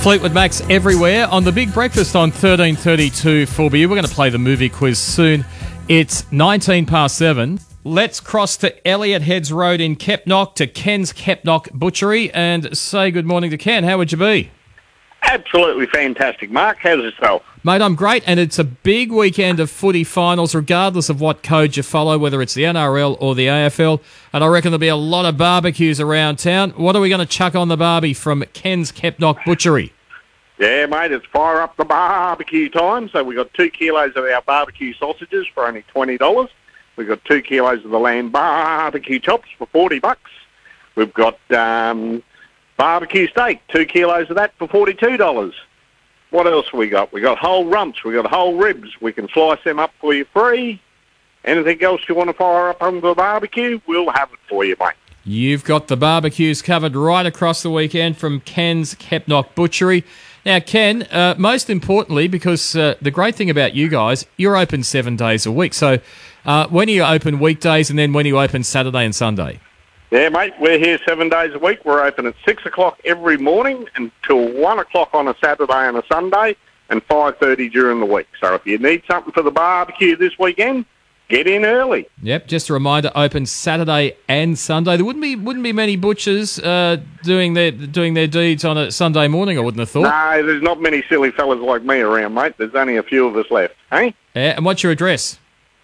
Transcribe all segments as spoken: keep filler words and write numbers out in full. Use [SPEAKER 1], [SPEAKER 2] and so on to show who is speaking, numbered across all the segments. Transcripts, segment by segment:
[SPEAKER 1] Fleetwood Mac's Everywhere on the Big Breakfast on thirteen thirty-two four B U. We're going to play the movie quiz soon. It's nineteen past seven. Let's cross to Elliot Heads Road in Kepnock to Ken's Kepnock Butchery and say good morning to Ken. How would you be?
[SPEAKER 2] Absolutely fantastic. Mark, how's yourself?
[SPEAKER 1] Mate, I'm great, and it's a big weekend of footy finals, regardless of what code you follow, whether it's the N R L or the A F L, and I reckon there'll be a lot of barbecues around town. What are we going to chuck on the barbie from Ken's Kepnock Butchery?
[SPEAKER 2] Yeah, mate, it's fire up the barbecue time. So we've got two kilos of our barbecue sausages for only twenty dollars. We've got two kilos of the lamb barbecue chops for forty bucks. We've got um, barbecue steak, two kilos of that for forty-two dollars. What else have we got? We got whole rumps. We got whole ribs. We can slice them up for you free. Anything else you want to fire up on the barbecue, we'll have it for you, mate.
[SPEAKER 1] You've got the barbecues covered right across the weekend from Ken's Kepnock Butchery. Now, Ken, uh, most importantly, because uh, the great thing about you guys, you're open seven days a week. So uh, when are you open weekdays and then when are you open Saturday and Sunday?
[SPEAKER 2] Yeah, mate, we're here seven days a week. We're open at six o'clock every morning until one o'clock on a Saturday and a Sunday and five thirty during the week. So if you need something for the barbecue this weekend, get in early.
[SPEAKER 1] Yep, just a reminder, open Saturday and Sunday. There wouldn't be wouldn't be many butchers uh, doing their doing their deeds on a Sunday morning, I wouldn't have thought.
[SPEAKER 2] No, there's not many silly fellas like me around, mate. There's only a few of us left, hey?
[SPEAKER 1] Yeah, and what's your address?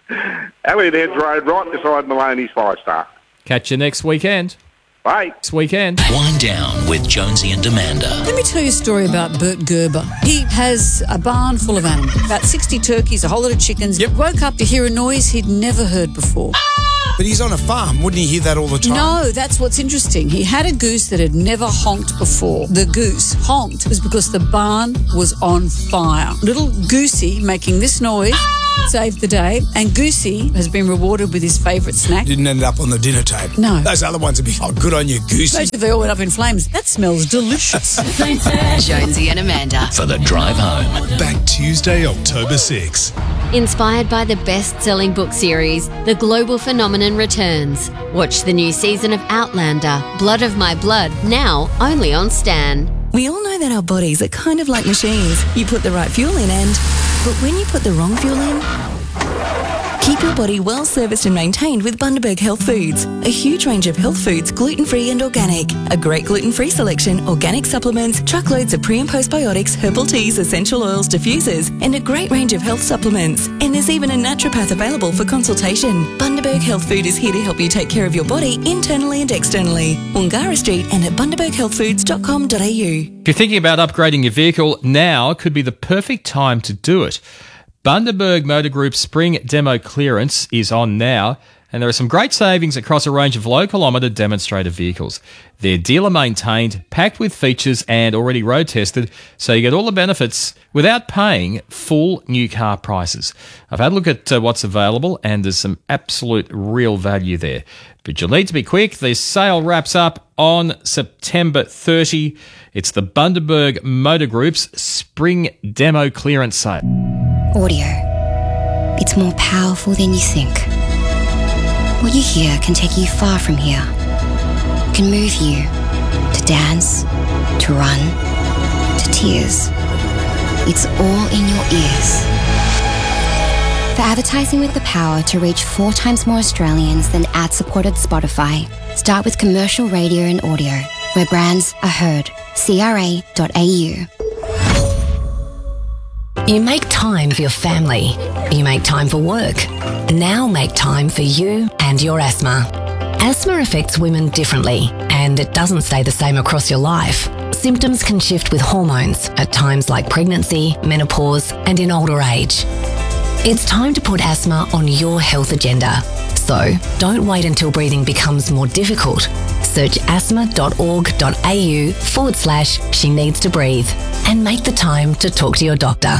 [SPEAKER 2] Elliot Heads Road, right beside Maloney's Five Star.
[SPEAKER 1] Catch you next weekend.
[SPEAKER 2] Bye.
[SPEAKER 1] Next weekend.
[SPEAKER 3] Wind down with Jonesy and Amanda.
[SPEAKER 4] Let me tell you a story about Bert Gerber. He has a barn full of animals, about sixty turkeys, a whole lot of chickens.
[SPEAKER 5] Yep.
[SPEAKER 4] Woke up to hear a noise he'd never heard before.
[SPEAKER 5] But he's on a farm. Wouldn't he hear that all the time?
[SPEAKER 4] No, that's what's interesting. He had a goose that had never honked before. The goose honked was because the barn was on fire. Little Goosey making this noise saved the day, and Goosey has been rewarded with his favourite snack.
[SPEAKER 5] Didn't end up on the dinner table.
[SPEAKER 4] No.
[SPEAKER 5] Those other ones would be, oh, good on you, Goosey.
[SPEAKER 4] Most of they all went up in flames. That smells delicious.
[SPEAKER 6] Jonesy and Amanda.
[SPEAKER 3] For the drive home.
[SPEAKER 7] Back Tuesday, October sixth.
[SPEAKER 8] Inspired by the best-selling book series, The Global Phenomenon returns. Watch the new season of Outlander, Blood of My Blood, now only on Stan.
[SPEAKER 9] We all know that our bodies are kind of like machines. You put the right fuel in and... But when you put the wrong fuel in... Keep your body well serviced and maintained with Bundaberg Health Foods. A huge range of health foods, gluten-free and organic. A great gluten-free selection, organic supplements, truckloads of pre- and postbiotics, herbal teas, essential oils, diffusers, and a great range of health supplements. And there's even a naturopath available for consultation. Bundaberg Health Food is here to help you take care of your body internally and externally. Wangara Street and at bundaberg health foods dot com dot a u.
[SPEAKER 1] If you're thinking about upgrading your vehicle, now could be the perfect time to do it. Bundaberg Motor Group's spring demo clearance is on now, and there are some great savings across a range of low-kilometre demonstrator vehicles. They're dealer-maintained, packed with features and already road-tested, so you get all the benefits without paying full new car prices. I've had a look at uh, what's available, and there's some absolute real value there. But you'll need to be quick. The sale wraps up on September thirtieth. It's the Bundaberg Motor Group's spring demo clearance sale.
[SPEAKER 10] Audio. It's more powerful than you think. What you hear can take you far from here. It can move you to dance, to run, to tears. It's all in your ears. For advertising with the power to reach four times more Australians than ad-supported Spotify, start with commercial radio and audio, where brands are heard. C R A dot A U.
[SPEAKER 6] You make time for your family. You make time for work. Now make time for you and your asthma. Asthma affects women differently, and it doesn't stay the same across your life. Symptoms can shift with hormones at times like pregnancy, menopause, and in older age. It's time to put asthma on your health agenda. So don't wait until breathing becomes more difficult. Search asthma.org.au forward slash she needs to breathe and make the time to talk to your doctor.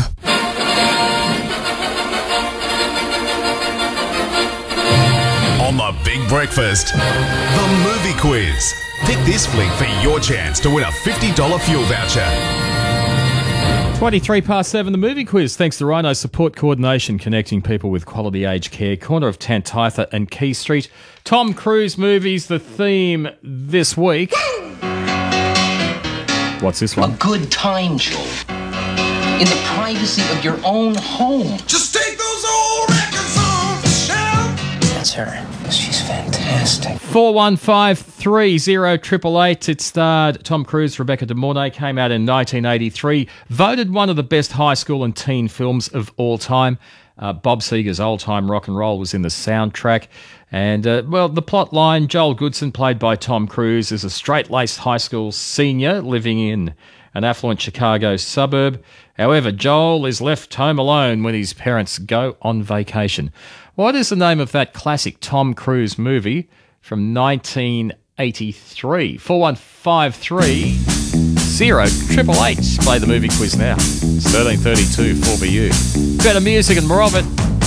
[SPEAKER 7] On the Big Breakfast, the movie quiz. Pick this flick for your chance to win a fifty dollars fuel voucher.
[SPEAKER 1] twenty-three past seven, the movie quiz. Thanks to Rhino Support Coordination, connecting people with quality aged care. Corner of Tantitha and Key Street. Tom Cruise movies, the theme this week. What's this
[SPEAKER 11] A
[SPEAKER 1] one?
[SPEAKER 11] good time, Joel. In the privacy of your own home.
[SPEAKER 5] Just take those old records on the shelf.
[SPEAKER 11] That's her. She's fantastic.
[SPEAKER 1] four one five three zero eight eight eight. It starred Tom Cruise, Rebecca De Mornay, came out in nineteen eighty-three. Voted one of the best high school and teen films of all time. Uh, Bob Seger's Old Time Rock and Roll was in the soundtrack. And, uh, well, the plot line, Joel Goodson, played by Tom Cruise, is a straight-laced high school senior living in an affluent Chicago suburb. However, Joel is left home alone when his parents go on vacation. What is the name of that classic Tom Cruise movie from nineteen eighty-three? four one five three zero eight eight eight. Play the movie quiz now. It's thirteen thirty-two for you. Better music and more of it.